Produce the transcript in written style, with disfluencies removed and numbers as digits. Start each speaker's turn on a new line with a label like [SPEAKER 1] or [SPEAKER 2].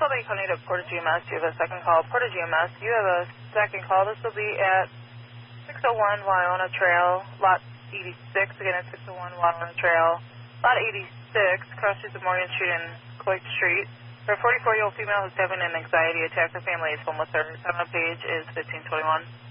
[SPEAKER 1] Lake County to Porta GMS. You have a second call. Porta GMS, you have a second call. This will be at 601 Wyona Trail, Lot 86. Again, at 601 Wyona Trail, Lot 86, across the Morgan Street and Coit Street. For a 44-year-old female who's having an anxiety attack, her family is home with her. Time of page is 1521.